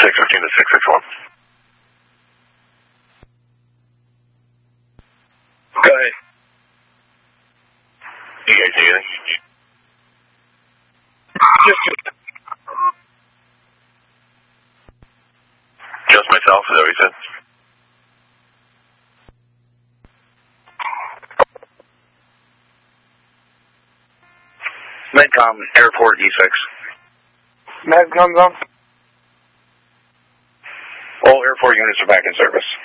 615 to 661. Go ahead. You guys need anything? Just myself, is that what you said? Medcom, airport E6. Medcom's on. All airport units are back in service.